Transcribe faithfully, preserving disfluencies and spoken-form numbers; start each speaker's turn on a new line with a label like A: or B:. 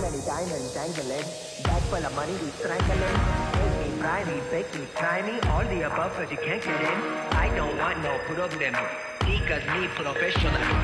A: many diamonds dangling. Bag full of money, we strangling. Make me, fry me, bake me, try me. All the above, cause you can't get in. I don't want no problem. Because me professional.